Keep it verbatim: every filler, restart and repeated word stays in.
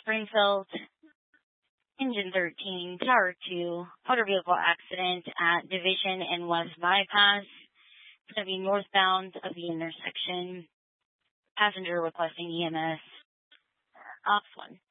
Springfield, engine thirteen, tower two, motor vehicle accident at Division and West Bypass. It's going to be northbound of the intersection. Passenger requesting E M S. Ops one.